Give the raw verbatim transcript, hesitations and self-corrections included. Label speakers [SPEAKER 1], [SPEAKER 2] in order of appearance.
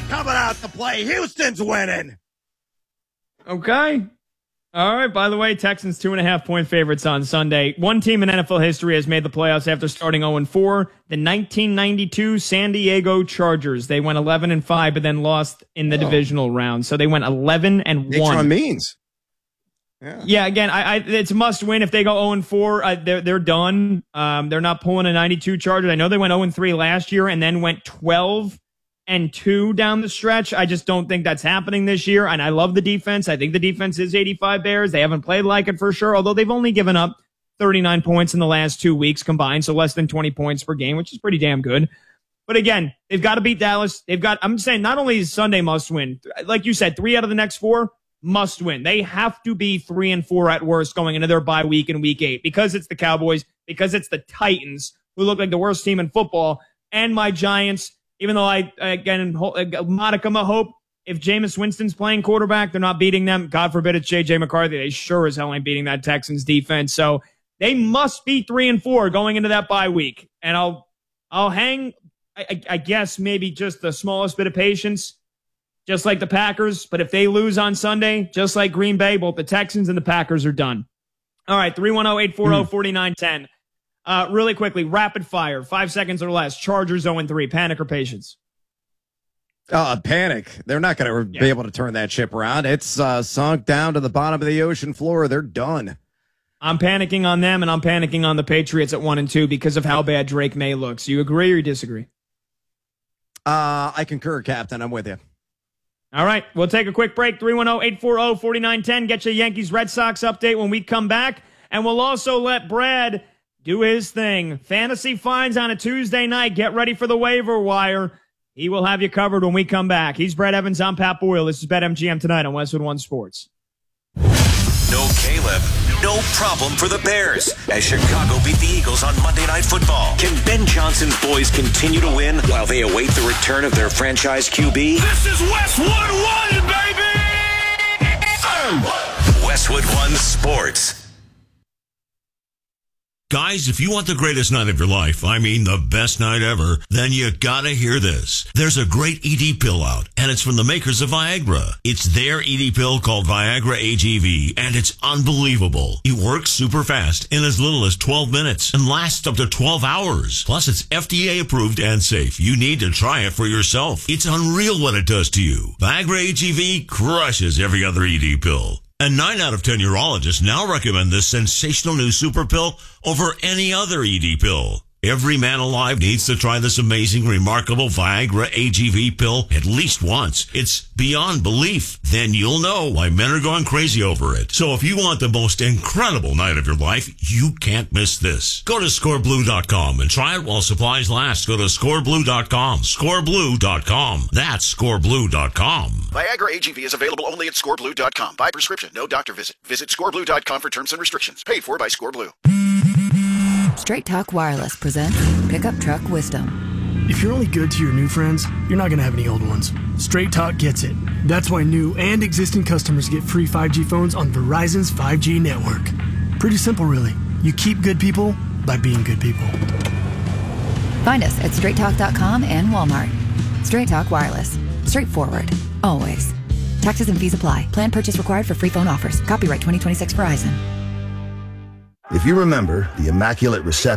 [SPEAKER 1] coming out to play. Houston's winning.
[SPEAKER 2] Okay. All right. By the way, Texans two and a half point favorites on Sunday. One team in N F L history has made the playoffs after starting oh and four. The nineteen ninety-two San Diego Chargers. They went eleven and five, but then lost in the oh. divisional round. So they went eleven and one.
[SPEAKER 1] Natron means. Yeah.
[SPEAKER 2] yeah. Again, I, I it's a must win. If they go oh and four, uh, they're they're done. Um, they're not pulling a ninety-two Chargers. I know they went oh and three last year and then went twelve and two down the stretch. I just don't think that's happening this year. And I love the defense. I think the defense is eighty-five Bears. They haven't played like it for sure, although they've only given up thirty-nine points in the last two weeks combined, so less than twenty points per game, which is pretty damn good. But again, they've got to beat Dallas. They've got, I'm saying not only is Sunday must win, like you said, three out of the next four must win. They have to be three and four at worst going into their bye week in week eight because it's the Cowboys, because it's the Titans, who look like the worst team in football, and my Giants. Even though I, again, a modicum of hope, if Jameis Winston's playing quarterback, they're not beating them. God forbid it's J J McCarthy. They sure as hell ain't beating that Texans defense. So they must be three and four going into that bye week. And I'll, I'll hang, I, I guess, maybe just the smallest bit of patience, just like the Packers. But if they lose on Sunday, just like Green Bay, both the Texans and the Packers are done. All right, three one zero, eight four zero, four nine one zero. Uh, really quickly, rapid fire, five seconds or less. Chargers oh and three. Panic or patience?
[SPEAKER 1] Uh, panic. They're not going to yeah. be able to turn that ship around. It's uh, sunk down to the bottom of the ocean floor. They're done.
[SPEAKER 2] I'm panicking on them, and I'm panicking on the Patriots at one and two because of how bad Drake May looks. You agree or you disagree?
[SPEAKER 1] Uh, I concur, Captain. I'm with you.
[SPEAKER 2] All right, we'll take a quick break. three one zero, eight four zero, four nine one zero. Get your Yankees-Red Sox update when we come back, and we'll also let Brad do his thing. Fantasy finds on a Tuesday night. Get ready for the waiver wire. He will have you covered when we come back. He's Brad Evans. I'm Pat Boyle. This is BetMGM tonight on Westwood One Sports.
[SPEAKER 3] No Caleb, no problem for the Bears as Chicago beat the Eagles on Monday Night Football. Can Ben Johnson's boys continue to win while they await the return of their franchise Q B?
[SPEAKER 4] This is Westwood One, baby!
[SPEAKER 3] Westwood One Sports.
[SPEAKER 5] Guys, if you want the greatest night of your life, I mean the best night ever, then you gotta hear this. There's a great E D pill out, and it's from the makers of Viagra. It's their E D pill called Viagra A G V, and it's unbelievable. It works super fast in as little as twelve minutes and lasts up to twelve hours. Plus, it's F D A approved and safe. You need to try it for yourself. It's unreal what it does to you. Viagra A G V crushes every other E D pill. And nine out of ten urologists now recommend this sensational new super pill over any other E D pill. Every man alive needs to try this amazing, remarkable Viagra A G V pill at least once. It's beyond belief. Then you'll know why men are going crazy over it. So if you want the most incredible night of your life, you can't miss this. Go to score blue dot com and try it while supplies last. Go to score blue dot com. score blue dot com. That's score blue dot com.
[SPEAKER 6] Viagra A G V is available only at score blue dot com. By prescription, no doctor visit. Visit score blue dot com for terms and restrictions. Paid for by ScoreBlue.
[SPEAKER 7] Straight Talk Wireless presents Pickup Truck Wisdom.
[SPEAKER 8] If you're only good to your new friends, you're not going to have any old ones. Straight Talk gets it. That's why new and existing customers get free five G phones on Verizon's five G network. Pretty simple, really. You keep good people by being good people.
[SPEAKER 7] Find us at straight talk dot com and Walmart. Straight Talk Wireless. Straightforward. Always. Taxes and fees apply. Plan purchase required for free phone offers. Copyright twenty twenty-six Verizon.
[SPEAKER 9] If you remember the Immaculate Reception